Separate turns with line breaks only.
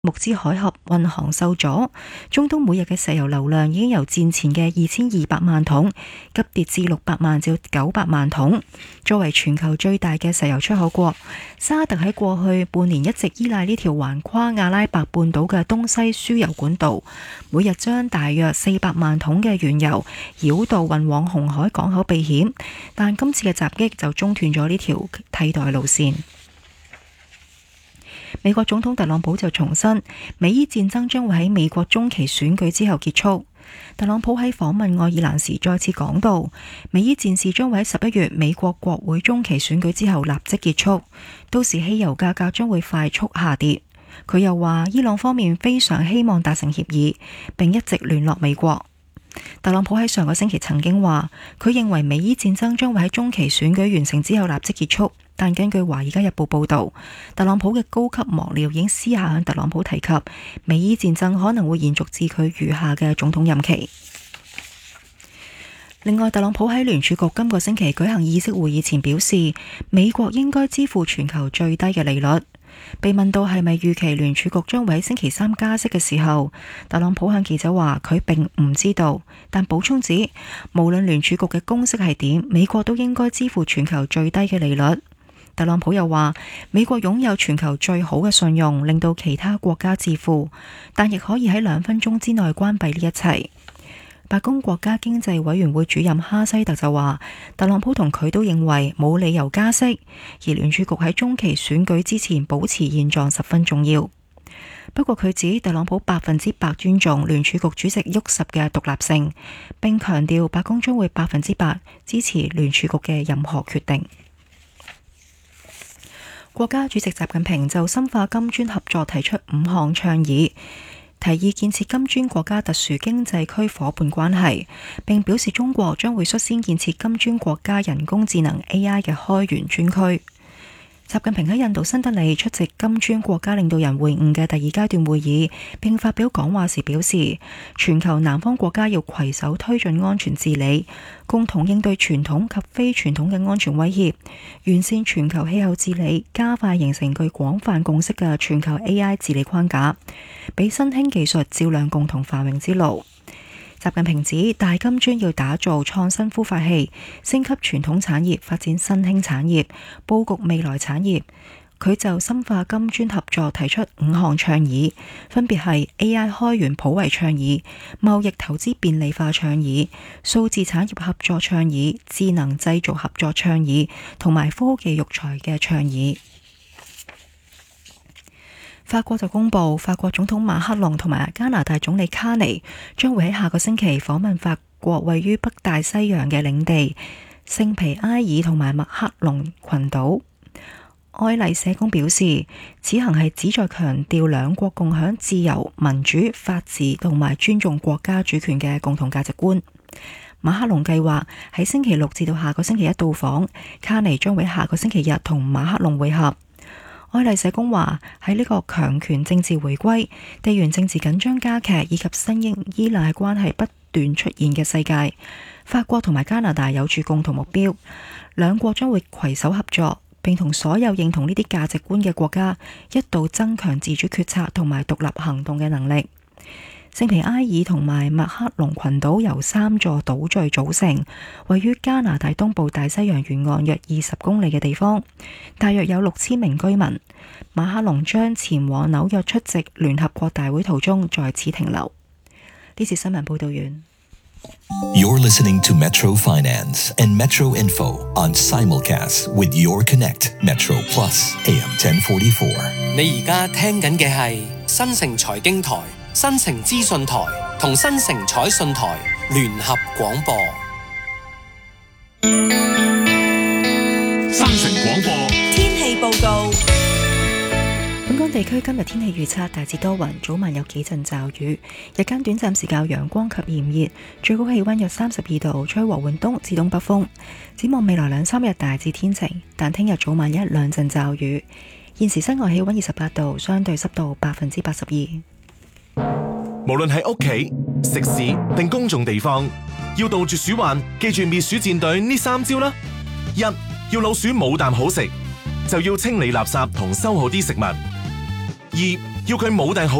木茲海峽運航受阻，中東每日嘅石油流量已經由戰前嘅2200萬桶急跌至600萬至900萬桶。作為全球最大嘅石油出口國，沙特喺過去半年一直依賴呢條橫跨阿拉伯半島嘅東西輸油管道，每日將大約400萬桶嘅原油繞道運往紅海港口避險，但今次嘅襲擊就中斷咗呢條替代路線。美國總統特朗普就重申，美伊戰爭將會喺美國中期選舉之後結束。特朗普喺訪問愛爾蘭時再次講到，美伊戰事將會喺11月美國國會中期選舉之後立即結束，到時汽油價格將會快速下跌。佢又話，伊朗方面非常希望達成協議，並一直聯絡美國。特朗普喺上個星期曾經話，佢認為美伊戰爭將會喺中期選舉完成之後立即結束，但根據《華爾街日報》報道，特朗普嘅高級幕僚已經私下向特朗普提及，美伊戰爭可能會延續至佢餘下嘅總統任期。另外，特朗普喺聯儲局今個星期舉行議息會議前表示，美國應該支付全球最低嘅利率。被問到係咪預期聯儲局將會喺星期三加息嘅時候，特朗普向記者話佢並唔知道，但補充指無論聯儲局嘅公式係點，美國都應該支付全球最低嘅利率。特朗普又話，美國擁有全球最好嘅信用，令到其他國家致富，但亦可以喺2分鐘之內關閉呢一切。白宮國家經濟委員會主任哈西特就話，特朗普同佢都認為冇理由加息，而聯儲局喺中期選舉之前保持現狀十分重要。不過佢指特朗普100%尊重聯儲局主席沃什嘅獨立性，並強調白宮將會100%支持聯儲局嘅任何決定。國家主席習近平就深化金磚合作提出5項倡議，提議建設金磚國家特殊經濟區夥伴關係，並表示中國將會率先建設金磚國家人工智能 AI 嘅開源專區。習近平喺印度新德里出席金磚國家領導人會晤嘅第2階段會議，並發表講話時表示，全球南方國家要攜手推進安全治理，共同應對傳統及非傳統嘅安全威脅，完善全球氣候治理，加快形成具廣泛共識嘅全球 AI 治理框架，俾新興技術照亮共同繁榮之路。習近平指大金磚要打造創新孵化器，升級傳統產業，發展新興產業，佈局未來產業。佢就深化金磚合作提出5項倡議，分別係 AI 開源普惠倡議、貿易投資便利化倡議、數字產業合作倡議、智能製造合作倡議同埋科技育才嘅倡議。法國就公布，法國總統馬克龍同埋加拿大總理卡尼將會喺下個星期訪問法國位於北大西洋嘅領地聖皮埃爾同埋麥克龍群島。愛麗舍宮表示，此行係旨在強調兩國共享自由、民主、法治同埋尊重國家主權嘅共同價值觀。馬克龍計劃喺星期六至到下個星期一到訪，卡尼將會下個星期日同馬克龍會合。愛麗舍宮話，喺呢個強權政治回歸、地緣政治緊張加劇以及新興依賴關係不斷出現嘅世界，法國同埋加拿大有住共同目標，兩國將會攜手合作，並同所有認同呢啲價值觀嘅國家一道增強自主決策同埋獨立行動嘅能力。聖皮埃爾同埋麥克龍群島由3座島嶼組成，位於加拿大東部大西洋沿岸約20公里嘅地方，大約有6000名居民。馬克龍將前往紐約出席聯合國大會途中在此停留。呢次新聞報道完。
You're listening to Metro Finance and Metro Info on simulcast with Your Connect Metro Plus AM 1044。
你而家聽緊嘅係新城財經台、新城資訊台同新城彩訊台聯合廣播。
新城廣播
天氣報告。本港地區今日天氣預測大致多雲，早晚有幾陣驟雨，日間短暫時較陽光及炎熱，最高氣溫約32度，吹和緩東至東北風。展望未來2-3日大致天晴，但聽日早晚1-2陣驟雨。現時室外氣溫28度，相對濕度82%。
無論喺屋企、食肆定公眾地方，要杜絕鼠患，記住滅鼠戰隊呢3招啦。1. 要老鼠冇啖好食，就要清理垃圾同收好啲食物。2. 要佢冇訂好